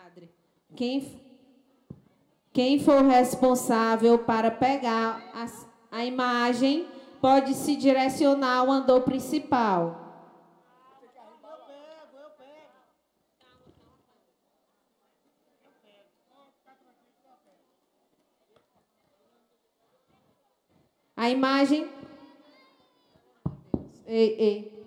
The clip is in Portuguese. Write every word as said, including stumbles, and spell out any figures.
Quem, quem for responsável para pegar a, a imagem pode se direcionar ao andor principal. A imagem... Ei, ei.